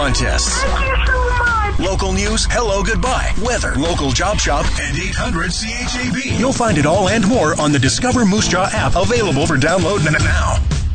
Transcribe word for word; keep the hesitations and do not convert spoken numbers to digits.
contests. Thank you so much. Local news, hello, goodbye, weather, local job shop, and eight hundred C H A B. You'll find it all and more on the Discover Moose Jaw app, available for download now.